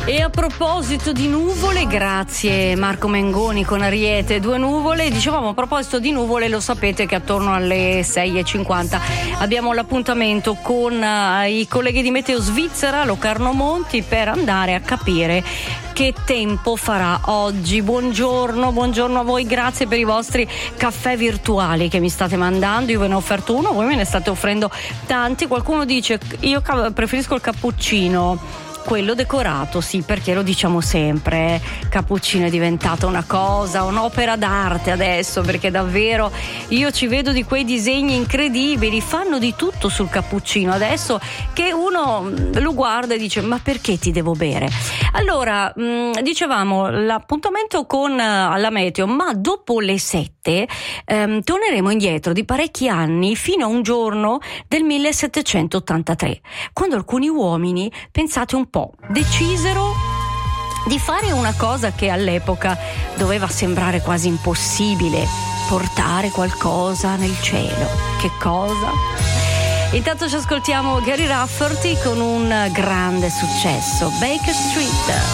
E a proposito di nuvole, grazie Marco Mengoni con Ariete, 2 nuvole. Dicevamo, a proposito di nuvole, lo sapete che attorno alle 6:50 abbiamo l'appuntamento con i colleghi di Meteo Svizzera, Locarno Monti, per andare a capire che tempo farà oggi. Buongiorno a voi, grazie per i vostri caffè virtuali che mi state mandando. Io ve ne ho offerto uno, voi me ne state offrendo tanti. Qualcuno dice io preferisco il cappuccino, quello decorato, sì, perché lo diciamo sempre, cappuccino è diventata una cosa, un'opera d'arte adesso, perché davvero io ci vedo di quei disegni incredibili, fanno di tutto sul cappuccino adesso, che uno lo guarda e dice ma perché ti devo bere? Allora, dicevamo l'appuntamento con la meteo, ma dopo le 7 torneremo indietro di parecchi anni fino a un giorno del 1783, quando alcuni uomini, pensate un po', decisero di fare una cosa che all'epoca doveva sembrare quasi impossibile: portare qualcosa nel cielo. Che cosa? Intanto ci ascoltiamo Gary Rafferty con un grande successo, Baker Street.